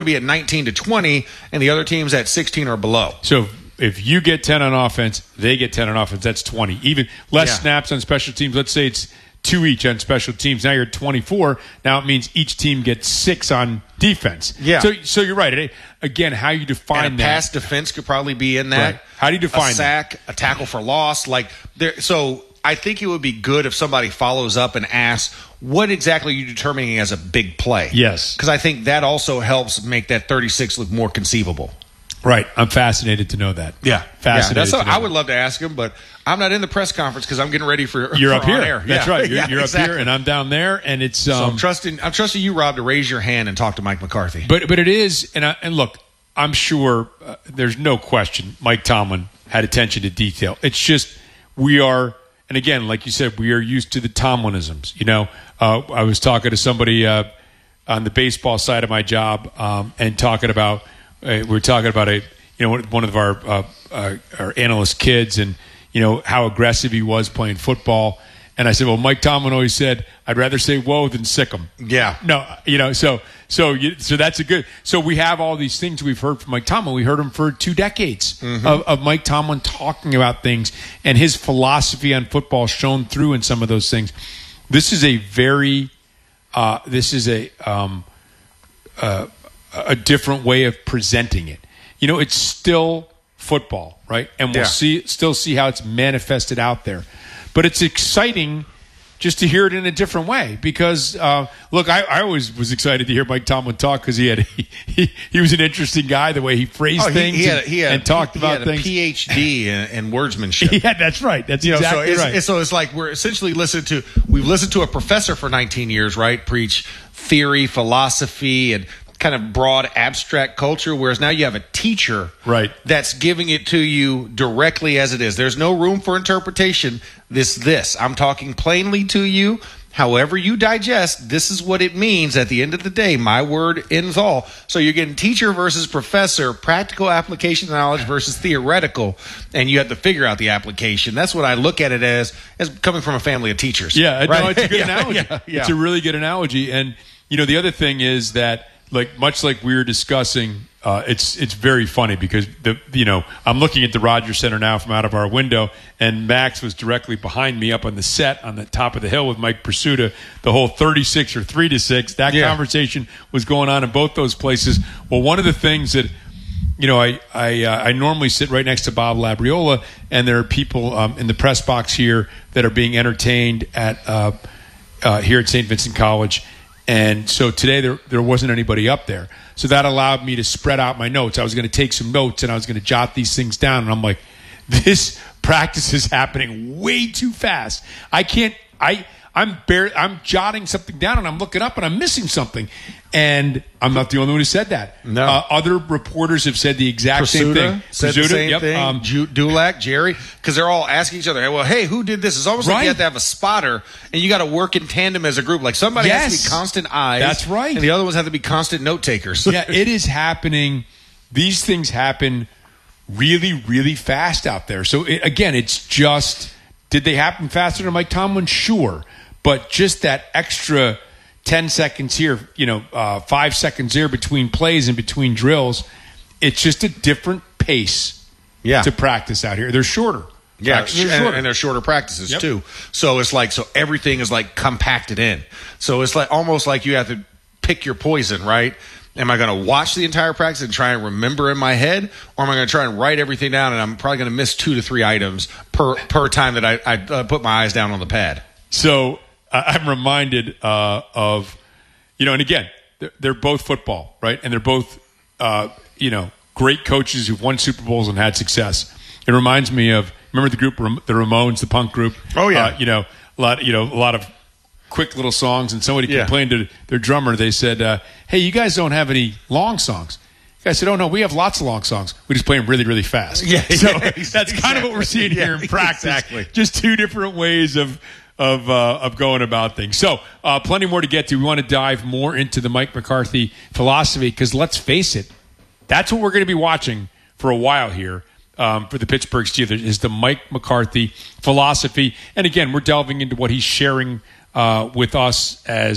be at 19-20, and the other team's at 16 or below. So if you get 10 on offense, they get 10 on offense. That's 20. Even less snaps on special teams. Let's say it's 2 each on special teams. Now you're at 24. Now it means each team gets 6 on defense. Yeah. So you're right. Again, how you define and that. Pass defense could probably be in that. Right. How do you define a sack, a tackle for loss? So I think it would be good if somebody follows up and asks, what exactly are you determining as a big play? Yes. Because I think that also helps make that 36 look more conceivable. Right. I'm fascinated to know that. Yeah. Fascinated. I would love to ask him, but I'm not in the press conference because I'm getting ready for You're up here. Air. That's right. You're exactly. up here, and I'm down there, and it's. So I'm trusting you, Rob, to raise your hand and talk to Mike McCarthy. But it is, and look, I'm sure there's no question Mike Tomlin had attention to detail. It's just we are, and again, like you said, we are used to the Tomlinisms. I was talking to somebody on the baseball side of my job, and talking about one of our analyst kids, and how aggressive he was playing football. And I said, well, Mike Tomlin always said, I'd rather say whoa than sick 'em. Yeah. No, so that's a good. So we have all these things we've heard from Mike Tomlin. We heard him for 2 decades of Mike Tomlin talking about things, and his philosophy on football shone through in some of those things. This is a a different way of presenting it. It's still football, right? And we'll still see how it's manifested out there. But it's exciting just to hear it in a different way because, look, I always was excited to hear Mike Tomlin talk because he was an interesting guy, the way he phrased things and talked about things. He had a PhD in wordsmanship. Yeah, that's right. That's exactly right. So it's like we're essentially we've listened to a professor for 19 years, right? Preach theory, philosophy, and kind of broad abstract culture, whereas now you have a teacher that's giving it to you directly as it is. There's no room for interpretation. This. I'm talking plainly to you. However you digest, this is what it means at the end of the day. My word ends all. So you're getting teacher versus professor, practical application knowledge versus theoretical, and you have to figure out the application. That's what I look at it as coming from a family of teachers. Yeah, no, it's a good analogy. It's a really good analogy. And, the other thing is that, much like we were discussing, it's very funny because I'm looking at the Rogers Center now from out of our window, and Max was directly behind me up on the set on the top of the hill with Mike Pursuta. The whole 36 or 3-6, that conversation was going on in both those places. Well, one of the things that I normally sit right next to Bob Labriola, and there are people in the press box here that are being entertained at here at St. Vincent College. And so today there wasn't anybody up there. So that allowed me to spread out my notes. I was going to take some notes and I was going to jot these things down. And I'm like, this practice is happening way too fast. I'm jotting something down and I'm looking up and I'm missing something. And I'm not the only one who said that. No. Other reporters have said the exact same thing. Said the same thing. Dulac, Jerry, because they're all asking each other, well, hey, who did this? It's almost like you have to have a spotter and you got to work in tandem as a group. Like somebody has to be constant eyes. That's right. And the other ones have to be constant note takers. Yeah, it is happening. These things happen really, really fast out there. So again, it's just, did they happen faster than Mike Tomlin? Sure. But just that extra 10 seconds here, 5 seconds here between plays and between drills, it's just a different pace to practice out here. They're shorter. Yeah, and they're shorter practices too. So it's so everything is compacted in. So it's almost like you have to pick your poison, right? Am I going to watch the entire practice and try and remember in my head, or am I going to try and write everything down and I'm probably going to miss 2 to 3 items per time that I put my eyes down on the pad? So I'm reminded of, and again, they're both football, right? And they're both, great coaches who've won Super Bowls and had success. It reminds me of, remember the group, the Ramones, the punk group? Oh yeah. A lot of quick little songs, and somebody complained to their drummer. They said, "Hey, you guys don't have any long songs." The guy said, "Oh no, we have lots of long songs. We just play them really, really fast." Yeah. So that's kind of what we're seeing here in practice. Exactly. Just 2 different ways of going about things. So plenty more to get to. We want to dive more into the Mike McCarthy philosophy because let's face it, that's what we're going to be watching for a while here for the Pittsburgh Steelers is the Mike McCarthy philosophy. And again, we're delving into what he's sharing with us as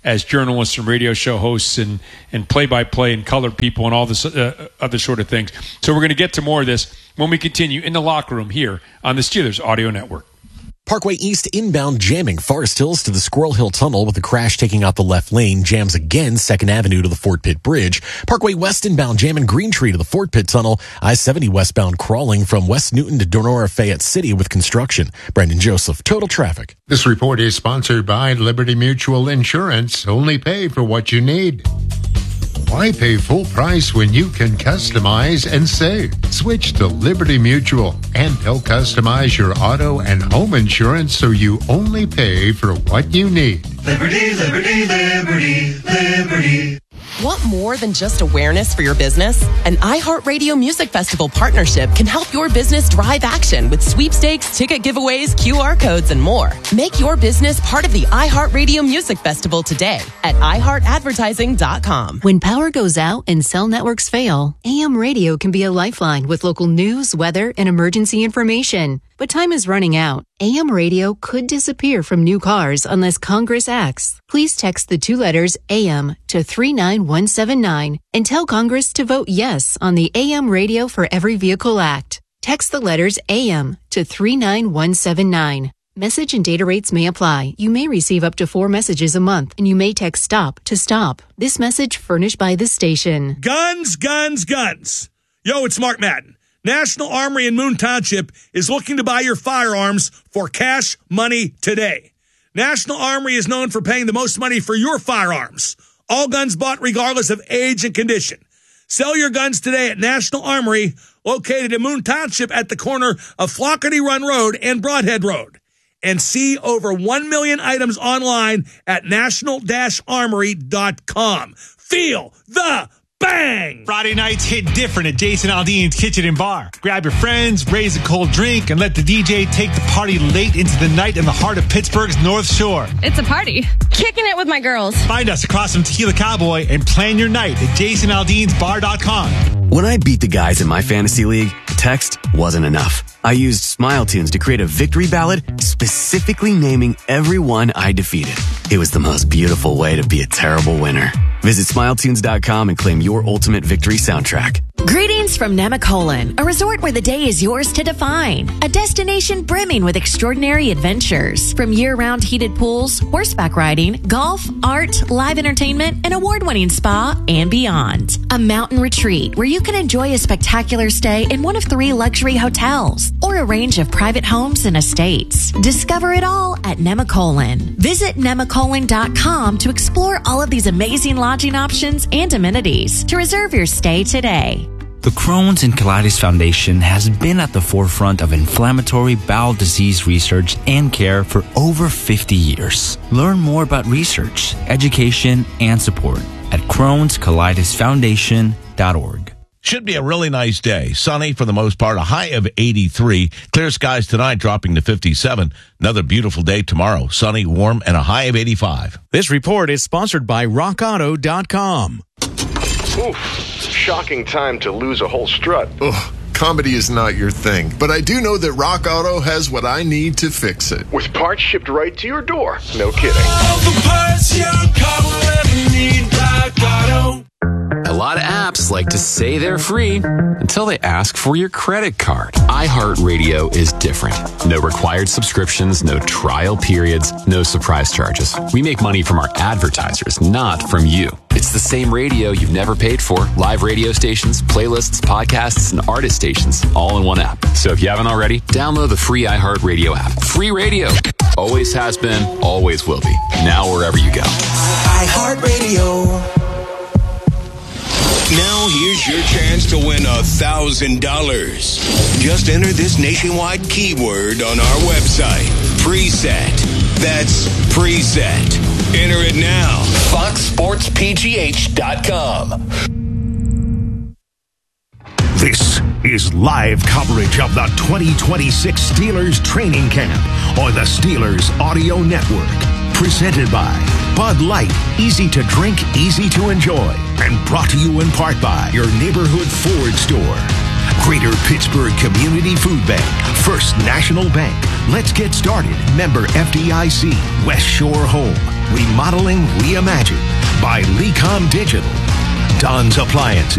as journalists and radio show hosts and play-by-play and color people and all this other sort of things. So we're going to get to more of this when we continue in the locker room here on the Steelers Audio Network. Parkway East inbound jamming Forest Hills to the Squirrel Hill Tunnel with a crash taking out the left lane. Jams again 2nd Avenue to the Fort Pitt Bridge. Parkway West inbound jamming Green Tree to the Fort Pitt Tunnel. I-70 westbound crawling from West Newton to Donora Fayette City with construction. Brandon Joseph, Total Traffic. This report is sponsored by Liberty Mutual Insurance. Only pay for what you need. Why pay full price when you can customize and save? Switch to Liberty Mutual and they'll customize your auto and home insurance so you only pay for what you need. Liberty, liberty, liberty, liberty. Want more than just awareness for your business? An iHeartRadio Music Festival partnership can help your business drive action with sweepstakes, ticket giveaways, QR codes, and more. Make your business part of the iHeartRadio Music Festival today at iHeartAdvertising.com. When power goes out and cell networks fail, AM radio can be a lifeline with local news, weather, and emergency information. But time is running out. AM radio could disappear from new cars unless Congress acts. Please text the 2 letters AM to 39179 and tell Congress to vote yes on the AM Radio for Every Vehicle Act. Text the letters AM to 39179. Message and data rates may apply. You may receive up to 4 messages a month, and you may text STOP to stop. This message furnished by this station. Guns, guns, guns. Yo, it's Mark Madden. National Armory in Moon Township is looking to buy your firearms for cash money today. National Armory is known for paying the most money for your firearms. All guns bought regardless of age and condition. Sell your guns today at National Armory, located in Moon Township at the corner of Flockerty Run Road and Broadhead Road. And see over 1 million items online at national-armory.com. Feel the bang! Friday nights hit different at Jason Aldean's Kitchen and Bar. Grab your friends, raise a cold drink, and let the DJ take the party late into the night in the heart of Pittsburgh's North Shore. It's a party. Kicking it with my girls. Find us across from Tequila Cowboy and plan your night at jasonaldeansbar.com. When I beat the guys in my fantasy league, text wasn't enough. I used SmileTunes to create a victory ballad specifically naming everyone I defeated. It was the most beautiful way to be a terrible winner. Visit SmileTunes.com and claim your ultimate victory soundtrack. Greetings from Nemacolin, a resort where the day is yours to define. A destination brimming with extraordinary adventures. From year-round heated pools, horseback riding, golf, art, live entertainment, an award-winning spa, and beyond. A mountain retreat where you can enjoy a spectacular stay in one of 3 luxury hotels or a range of private homes and estates. Discover it all at Nemacolin. Visit Nemacolin.com to explore all of these amazing lodging options and amenities. To reserve your stay today. The Crohn's and Colitis Foundation has been at the forefront of inflammatory bowel disease research and care for over 50 years. Learn more about research, education, and support at Crohn'sColitisFoundation.org. Should be a really nice day. Sunny for the most part, a high of 83. Clear skies tonight, dropping to 57. Another beautiful day tomorrow. Sunny, warm, and a high of 85. This report is sponsored by RockAuto.com. Oof, it's a shocking time to lose a whole strut. Ugh, comedy is not your thing, but I do know that Rock Auto has what I need to fix it. With parts shipped right to your door. No kidding. All the parts your car will ever need, Rock Auto. A lot of apps like to say they're free until they ask for your credit card. iHeartRadio is different. No required subscriptions, no trial periods, no surprise charges. We make money from our advertisers, not from you. It's the same radio you've never paid for. Live radio stations, playlists, podcasts, and artist stations, all in one app. So if you haven't already, download the free iHeartRadio app. Free radio. Always has been, always will be. Now wherever you go. iHeartRadio. Now here's your chance to win $1,000. Just enter this nationwide keyword on our website. Preset. That's preset. Enter it now. FoxSportsPGH.com. This is live coverage of the 2026 Steelers training camp on the Steelers Audio Network. Presented by Bud Light, easy to drink, easy to enjoy. And brought to you in part by your neighborhood Ford store. Greater Pittsburgh Community Food Bank, First National Bank. Let's get started. Member FDIC, West Shore Home. Remodeling Reimagined by Lecom Digital. Don's Appliances.